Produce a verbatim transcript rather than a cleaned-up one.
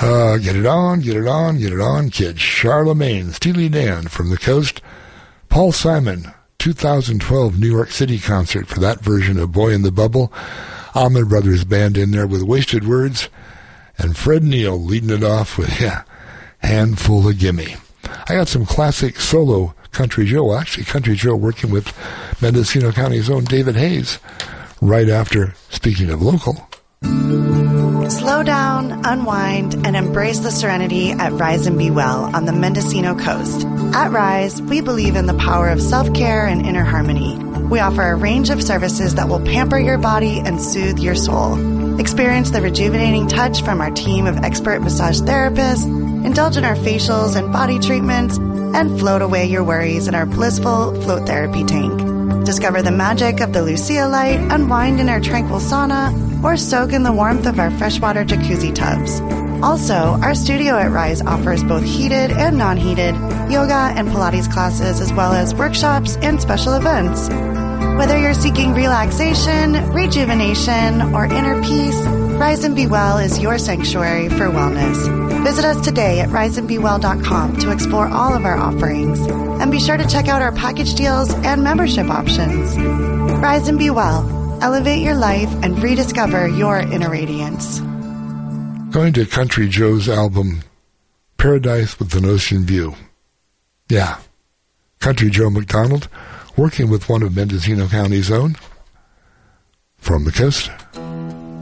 Uh, get it on, get it on, get it on, kids. Charlemagne, Steely Dan from the coast. Paul Simon, two thousand twelve New York City concert for that version of Boy in the Bubble. Allman Brothers Band in there with Wasted Words. And Fred Neil leading it off with, yeah, Handful of Gimme. I got some classic solo Country Joe, well, actually Country Joe working with Mendocino County's own David Hayes right after, speaking of local. Slow down, unwind, and embrace the serenity at Rise and Be Well on the Mendocino coast. At Rise, we believe in the power of self-care and inner harmony. We offer a range of services that will pamper your body and soothe your soul. Experience the rejuvenating touch from our team of expert massage therapists, indulge in our facials and body treatments, and float away your worries in our blissful float therapy tank. Discover the magic of the Lucia light, unwind in our tranquil sauna, or soak in the warmth of our freshwater jacuzzi tubs. Also, our studio at Rise offers both heated and non-heated yoga and Pilates classes, as well as workshops and special events. Whether you're seeking relaxation, rejuvenation, or inner peace, Rise and Be Well is your sanctuary for wellness. Visit us today at rise and be well dot com to explore all of our offerings. And be sure to check out our package deals and membership options. Rise and Be Well. Elevate your life and rediscover your inner radiance. Going to Country Joe's album, Paradise with an Ocean View. Yeah, Country Joe McDonald, working with one of Mendocino County's own, From the Coast.